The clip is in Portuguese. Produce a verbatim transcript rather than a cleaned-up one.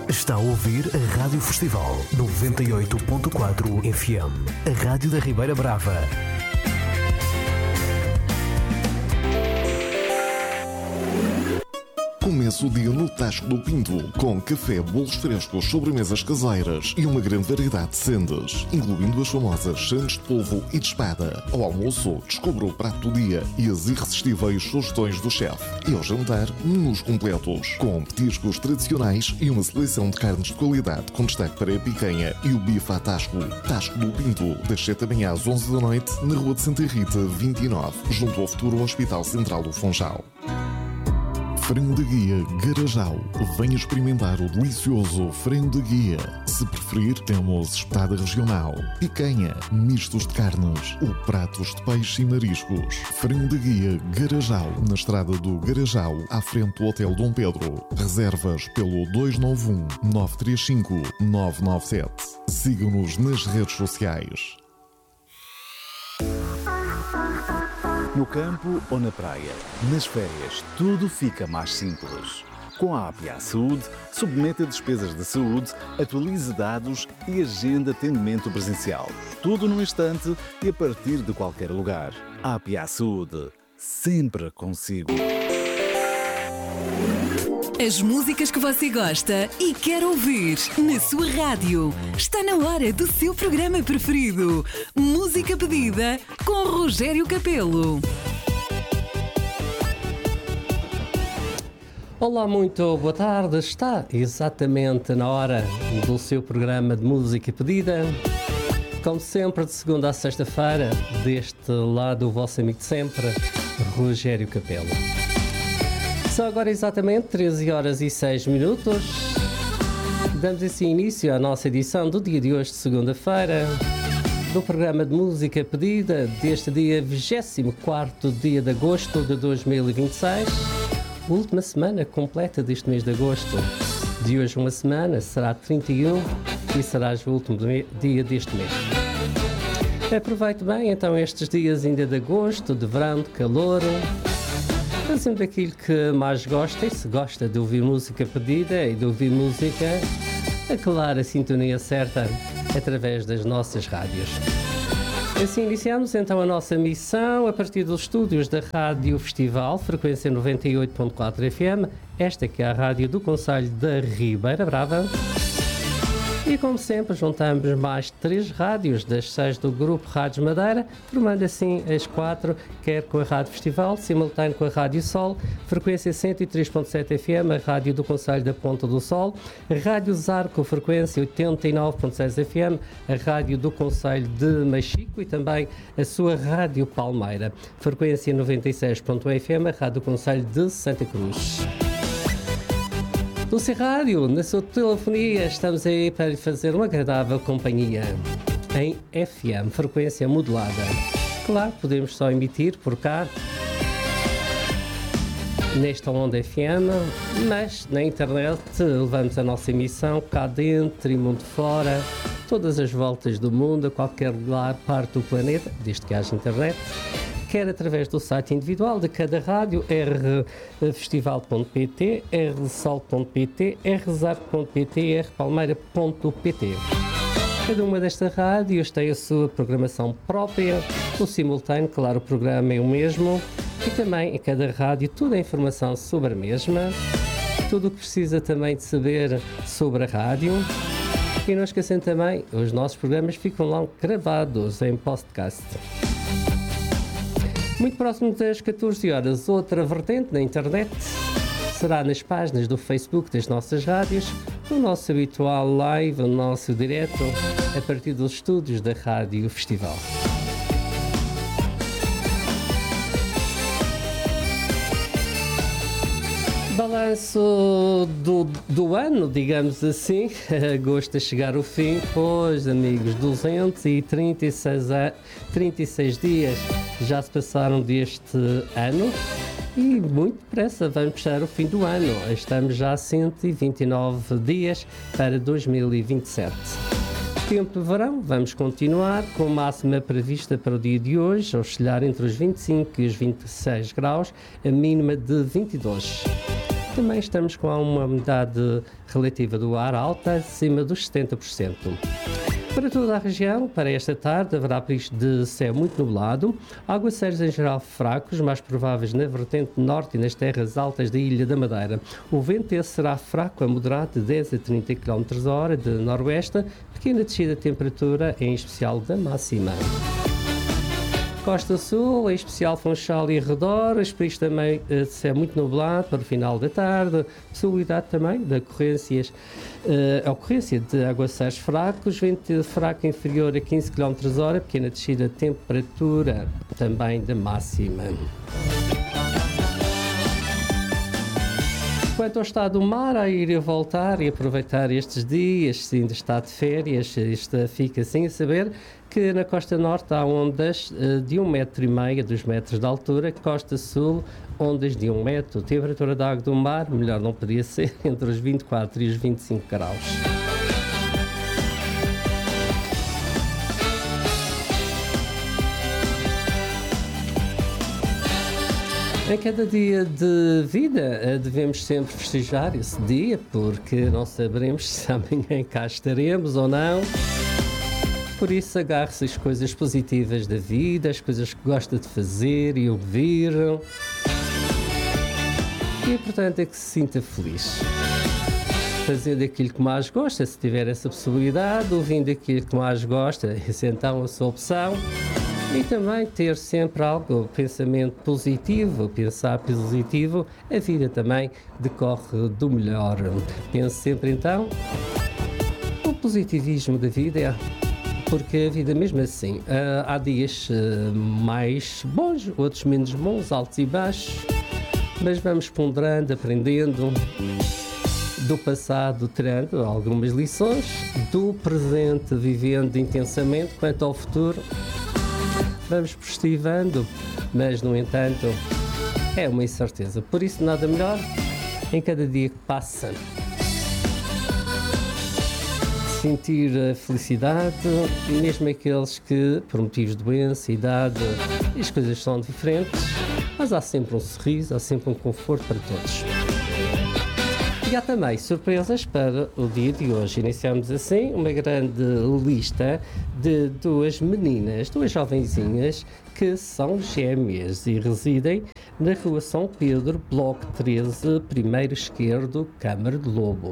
Está a ouvir a Rádio Festival noventa e oito ponto quatro F M, a rádio da Ribeira Brava. Começa o dia no Tasco do Pinto, com café, bolos frescos, sobremesas caseiras e uma grande variedade de sendas, incluindo as famosas sandes de polvo e de espada. Ao almoço, descubra o prato do dia e as irresistíveis sugestões do chefe. E ao jantar, menus completos, com petiscos tradicionais e uma seleção de carnes de qualidade, com destaque para a picanha e o bife à Tasco. Tasco do Pinto, das sete da manhã às onze da noite, na Rua de Santa Rita, vinte e nove, junto ao futuro Hospital Central do Funchal. Frango de Guia Garajal. Venha experimentar o delicioso frango de guia. Se preferir, temos espetada regional, picanha, mistos de carnes ou pratos de peixe e mariscos. Frango de Guia Garajal, na estrada do Garajal, à frente do Hotel Dom Pedro. Reservas pelo dois nove um, nove três cinco, nove nove sete. Sigam-nos nas redes sociais. No campo ou na praia, nas férias, tudo fica mais simples. Com a A P A Saúde, submeta despesas de saúde, atualize dados e agenda atendimento presencial. Tudo num instante e a partir de qualquer lugar. A P A Saúde, sempre consigo. As músicas que você gosta e quer ouvir na sua rádio. Está na hora do seu programa preferido. Música pedida com Rogério Capelo. Olá, muito boa tarde. Está exatamente na hora do seu programa de música pedida. Como sempre, de segunda a sexta-feira, deste lado o vosso amigo de sempre, Rogério Capelo. São agora exatamente treze horas e seis minutos. Damos assim início à nossa edição do dia de hoje, de segunda-feira, do programa de música pedida deste dia vigésimo quarto dia de agosto de dois mil e vinte e seis. Última semana completa deste mês de agosto. De hoje uma semana será trinta e um e será o último dia deste mês. Aproveite bem então estes dias ainda de agosto, de verão, de calor. Fazendo aquilo que mais gosta, e se gosta de ouvir música pedida e de ouvir música, a clara sintonia certa através das nossas rádios. Assim iniciamos então a nossa missão a partir dos estúdios da Rádio Festival, frequência noventa e oito ponto quatro F M, esta que é a rádio do concelho da Ribeira Brava. E como sempre juntamos mais três rádios das seis do grupo Rádios Madeira, formando assim as quatro, quer com a Rádio Festival, simultâneo com a Rádio Sol, frequência cento e três ponto sete F M, a rádio do concelho da Ponta do Sol, a Rádio Zarco, frequência oitenta e nove ponto seis F M, a rádio do concelho de Machico e também a sua Rádio Palmeira, frequência noventa e seis ponto um F M, a rádio do concelho de Santa Cruz. Dulce Rádio, na sua telefonia, estamos aí para lhe fazer uma agradável companhia em F M, frequência modulada. Claro, podemos só emitir por cá, nesta onda F M, mas na internet levamos a nossa emissão cá dentro e mundo fora, todas as voltas do mundo, a qualquer lugar, parte do planeta, desde que haja internet. Quer através do site individual de cada rádio, r festival ponto p t, r sol ponto p t, r zarco ponto p t e r palmeira ponto p t. Cada uma destas rádios tem a sua programação própria, o simultâneo, claro, o programa é o mesmo, e também em cada rádio toda a informação sobre a mesma, tudo o que precisa também de saber sobre a rádio. E não esquecendo também, os nossos programas ficam lá gravados em podcast. Muito próximo das catorze horas, outra vertente na internet será nas páginas do Facebook das nossas rádios, o nosso habitual live, o nosso direto, a partir dos estúdios da Rádio Festival. Balanço do, do ano, digamos assim, agosto a chegar ao fim, pois, amigos, duzentos e trinta e seis, trinta e seis dias já se passaram deste ano e muito depressa vamos fechar o fim do ano. Estamos já a cento e vinte e nove dias para dois mil e vinte e sete. Tempo de verão, vamos continuar com máxima prevista para o dia de hoje, oscilar entre os vinte e cinco e os vinte e seis graus, a mínima de vinte e dois. Também estamos com uma umidade relativa do ar alta, acima dos setenta por cento. Para toda a região, para esta tarde, haverá período de céu muito nublado, aguaceiros em geral fracos, mais prováveis na vertente norte e nas terras altas da Ilha da Madeira. O vento esse será fraco a moderado de dez a trinta quilómetros por hora de noroeste, pequena descida de temperatura, em especial da máxima. Costa Sul, em especial Funchal e arredores, por isto também de céu muito nublado para o final da tarde, possibilidade também de ocorrências, uh, ocorrência de aguaceiros fracos, vento fraco inferior a quinze quilómetros por hora, pequena descida de temperatura também da máxima. Quanto ao estado do mar, a ir e voltar e aproveitar estes dias, se ainda está de férias, isto fica assim a saber que na costa norte há ondas de um metro e meio, dois metros de altura, costa sul, ondas de um metro, temperatura da água do mar, melhor não podia ser, entre os vinte e quatro e os vinte e cinco graus. Em cada dia de vida devemos sempre festejar esse dia, porque não saberemos se amanhã cá estaremos ou não. Por isso, agarre-se às coisas positivas da vida, as coisas que gosta de fazer e ouvir. E o importante é que se sinta feliz. Fazendo aquilo que mais gosta, se tiver essa possibilidade, ouvindo aquilo que mais gosta, essa é então a sua opção. E também ter sempre algo, pensamento positivo, pensar positivo, a vida também decorre do melhor. Pense sempre então no positivismo da vida, porque a vida mesmo assim, há dias mais bons, outros menos bons, altos e baixos, mas vamos ponderando, aprendendo do passado, tirando algumas lições, do presente vivendo intensamente, quanto ao futuro vamos positivando, mas no entanto é uma incerteza, por isso nada melhor em cada dia que passa sentir a felicidade, mesmo aqueles que por motivos de doença, idade, as coisas são diferentes, mas há sempre um sorriso, há sempre um conforto para todos. E há também surpresas para o dia de hoje. Iniciamos assim uma grande lista de duas meninas, duas jovenzinhas que são gêmeas e residem na Rua São Pedro, Bloco treze, primeiro esquerdo, Câmara de Lobo.